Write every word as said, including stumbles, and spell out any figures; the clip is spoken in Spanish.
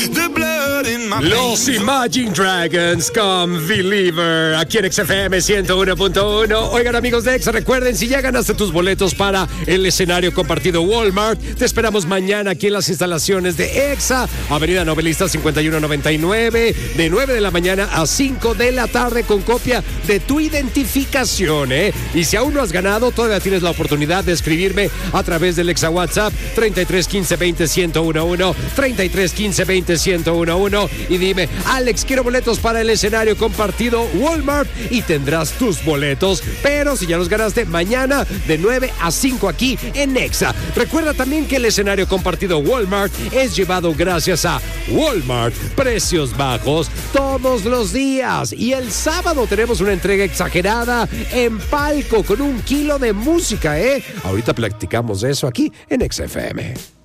Los Imagine Dragons con Believer, aquí en X F M ciento uno punto uno. Oigan, amigos de X, recuerden, si ya ganaste tus boletos para el escenario compartido Walmart, te esperamos mañana aquí en las instalaciones de EXA, Avenida Novelista cincuenta y uno noventa y nueve, de nueve de la mañana a cinco de la tarde, con copia de tu identificación, ¿eh? Y si aún no has ganado, todavía tienes la oportunidad de escribirme a través del EXA WhatsApp treinta y tres quince veinte ciento uno, treinta y tres quince veinte ciento uno, y dime: Alex, quiero boletos para el escenario compartido Walmart, y tendrás tus boletos. Pero si ya los ganaste, mañana de nueve a cinco aquí en EXA. Recuerda también que el escenario compartido Walmart es llevado gracias a Walmart, precios bajos todos los días. Y el sábado tenemos una entrega exagerada en palco con un kilo de música, ¿eh? Ahorita platicamos de eso aquí en X F M.